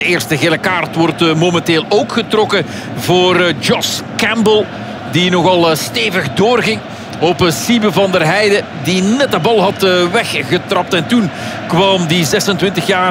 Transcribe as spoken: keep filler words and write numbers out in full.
De eerste gele kaart wordt uh, momenteel ook getrokken voor uh, Josh Campbell. Die nogal uh, stevig doorging op uh, Siebe van der Heijden. Die net de bal had uh, weggetrapt. En toen kwam die zesentwintig jaar